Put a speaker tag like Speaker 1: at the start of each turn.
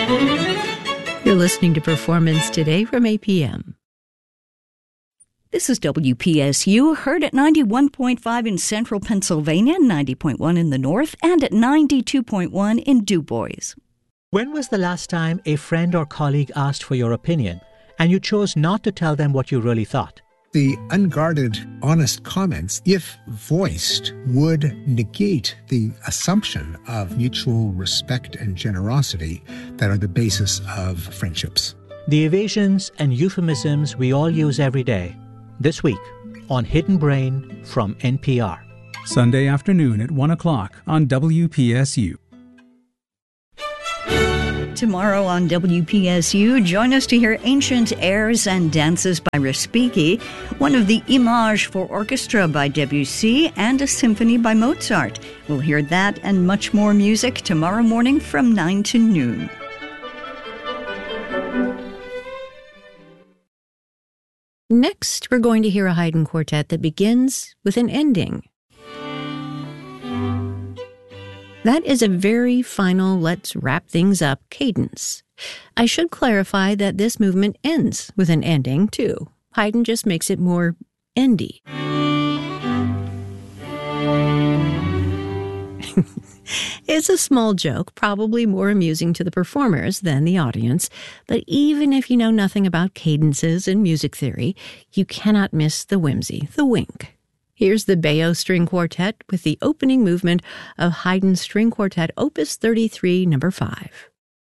Speaker 1: You're listening to Performance Today from APM.
Speaker 2: This is WPSU, heard at 91.5 in central Pennsylvania, 90.1 in the north, and at 92.1 in Du Bois.
Speaker 3: When was the last time a friend or colleague asked for your opinion, and you chose not to tell them what you really thought?
Speaker 4: The unguarded, honest comments, if voiced, would negate the assumption of mutual respect and generosity that are the basis of friendships.
Speaker 3: The evasions and euphemisms we all use every day. This week on Hidden Brain from NPR.
Speaker 5: Sunday afternoon at 1 o'clock on WPSU.
Speaker 2: Tomorrow on WPSU, join us to hear ancient airs and dances by Respighi, one of the Images for Orchestra by Debussy, and a symphony by Mozart. We'll hear that and much more music tomorrow morning from 9 to noon.
Speaker 1: Next, we're going to hear a Haydn quartet that begins with an ending. That is a very final let's wrap things up cadence. I should clarify that this movement ends with an ending, too. Haydn just makes it more endy. It's a small joke, probably more amusing to the performers than the audience, but even if you know nothing about cadences and music theory, you cannot miss the whimsy, the wink. Here's the Baio String Quartet with the opening movement of Haydn's String Quartet Opus 33, number 5.